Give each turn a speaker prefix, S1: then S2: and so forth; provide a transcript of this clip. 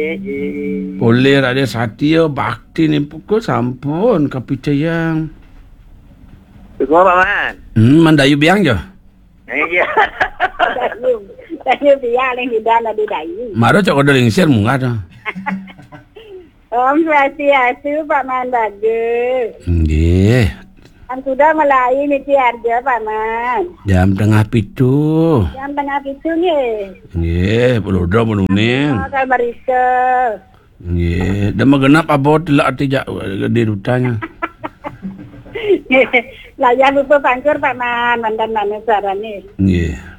S1: Boleh ada satya bakti ni pukul sampun kapicayang.
S2: Tunggu Pak Man.
S1: Mandayu biang je.
S2: Ya.
S3: Dayu biar yang tidak ada dayu.
S1: Maro cok ada lingser munga dah.
S3: Om Swastiastu Pak Man bagus.
S1: Nggih.
S3: Kan sudah mulai mesti harga Pak Man.
S1: Jam tengah pitu.
S3: Jam tengah itu nih.
S1: Nggih, peluda menuning.
S3: Kalau barista.
S1: Nggih, dah magenap apa telak tijak di rutanya.
S3: Layan lupa pangkur Pak Man. Mandan mana suara nih.
S1: Nggih.